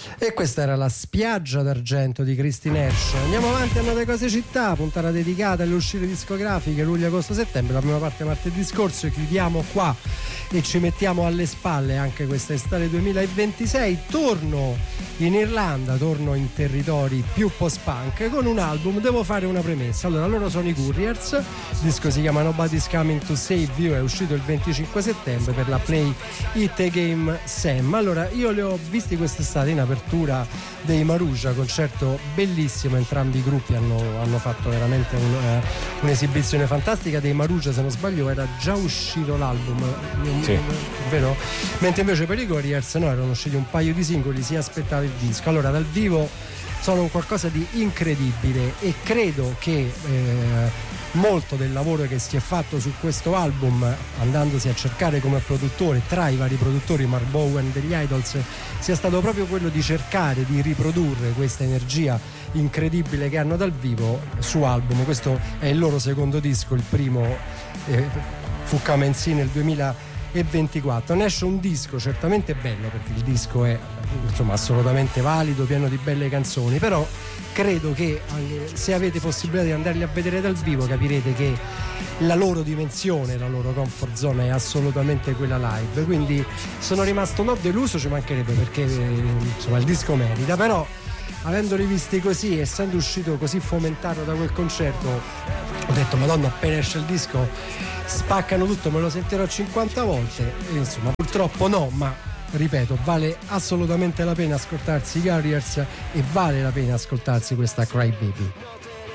E questa era La spiaggia d'argento di Christine Nash. Andiamo avanti a Note Cose Città, puntata dedicata alle uscite discografiche luglio, agosto, settembre. La prima parte martedì scorso, e chiudiamo qua e ci mettiamo alle spalle anche questa estate 2026. Torno in Irlanda, torno in territori più post-punk con un album. Devo fare una premessa. Allora, loro sono i Couriers, il disco si chiama Nobody's Coming to Save You, è uscito il 25 settembre per la Play It Game Sam. Allora, io li ho visti quest'estate in apertura dei Maruja, concerto bellissimo, entrambi i gruppi hanno fatto veramente un'esibizione fantastica. Dei Maruja, se non sbaglio, era già uscito l'album, sì, vero? Mentre invece per i Couriers no, erano usciti un paio di singoli, si aspettava il disco. Allora, dal vivo sono un qualcosa di incredibile e credo che molto del lavoro che si è fatto su questo album, andandosi a cercare come produttore tra i vari produttori, Mark Bowen degli Idols, sia stato proprio quello di cercare di riprodurre questa energia incredibile che hanno dal vivo su album. Questo è il loro secondo disco, il primo fu Come and See nel 2024. Ne esce un disco certamente bello, perché il disco è insomma assolutamente valido, pieno di belle canzoni, però credo che se avete possibilità di andarli a vedere dal vivo capirete che la loro dimensione, la loro comfort zone è assolutamente quella live. Quindi sono rimasto non deluso, ci mancherebbe, perché insomma il disco merita, però avendoli visti così, essendo uscito così fomentato da quel concerto, ho detto madonna, appena esce il disco spaccano tutto, me lo sentirò 50 volte. E insomma purtroppo no, ma ripeto, vale assolutamente la pena ascoltarsi i Couriers e vale la pena ascoltarsi questa Cry Baby.